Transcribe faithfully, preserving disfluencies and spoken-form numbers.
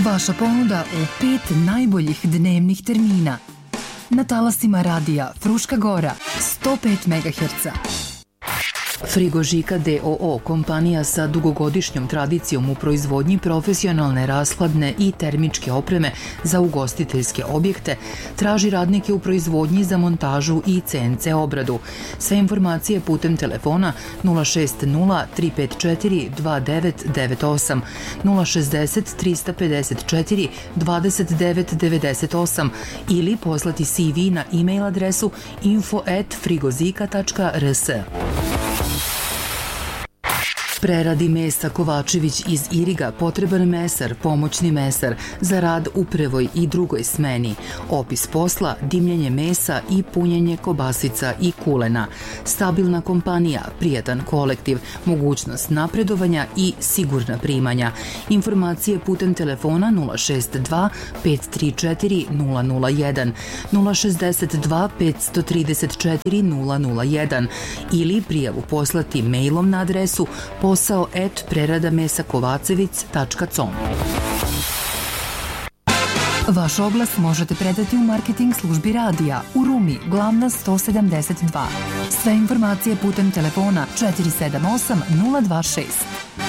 Vaša ponuda u pet najboljih dnevnih termina. Na talasima radija Fruška Gora, sto pet megaherca. Frigožika d o o, kompanija sa dugogodišnjom tradicijom u proizvodnji profesionalne rashladne i termičke opreme za ugostiteljske objekte, traži radnike u proizvodnji za montažu i ce en ce obradu. Sve informacije putem telefona nula šest nula tri pet četiri dva devet devet osam, nula šezdeset tri pedeset četiri dvadeset devet devedeset osam ili poslati ce ve na e-mail adresu info at frigozika tačka r s. Preradi mesa Kovačević iz Iriga potreban mesar, pomoćni mesar za rad u prvoj i drugoj smeni. Opis posla, dimljenje mesa i punjenje kobasica i kulena. Stabilna kompanija, prijatan kolektiv, mogućnost napredovanja i sigurna primanja. Informacije putem telefona nula šest dva pet tri četiri nula nula jedan, nula šezdeset dva pet tri četiri nula nula jedan ili prijavu poslati mailom na adresu posao et preradamesakovacevic tačka com. Vaš oglas možete predati u marketing službi radija u Rumi, Glavna sto sedamdeset dva. Sve informacije putem telefona četiri sedam osam nula dva šest.